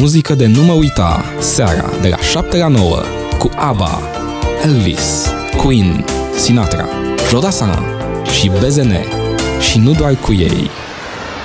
muzică de nu mă uita, seara de la 7 la 9, cu ABBA, Elvis, Queen, Sinatra, Jodassin și BZN. Și nu doar cu ei.